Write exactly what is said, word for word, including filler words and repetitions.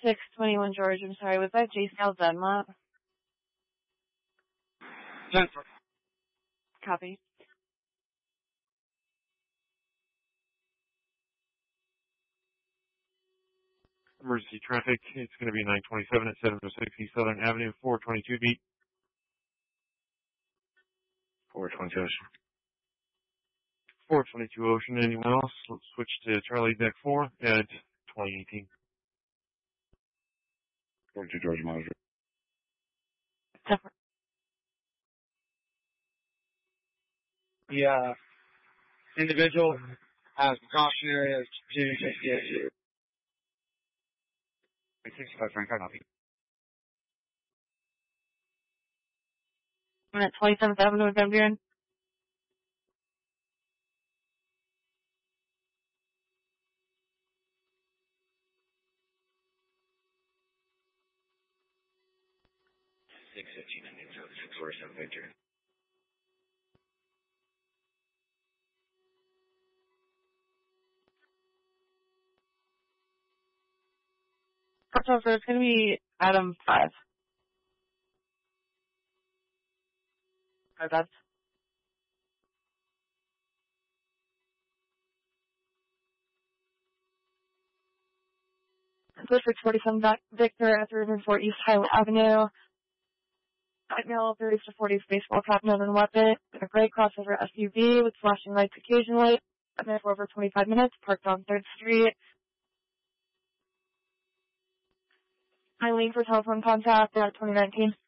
six twenty-one George, I'm sorry, was that J-Scale Dunlop? Jennifer. Copy. Emergency traffic, it's going to be nine twenty-seven at seven oh six East Southern Avenue, four twenty-two beat. four twenty-two. four twenty-two Ocean, anyone else? Let's switch to Charlie Deck four at twenty eighteen. forty-two George Monitor. Separate. The uh, individual has precautionary continuing safety issue. sixty-five Frank, copy. I'm at twenty-seventh Avenue with Van Buren. six fifteen, I think so. six forty-seven Victor. So it's going to be Adam five. Five beds. So six forty-seven Victor at three oh four East Highway Avenue. White male, thirties to forties, baseball cap, known weapon, a gray crossover S U V with flashing lights occasionally. Been there for over twenty-five minutes, parked on third Street. Eileen for telephone contact at twenty nineteen.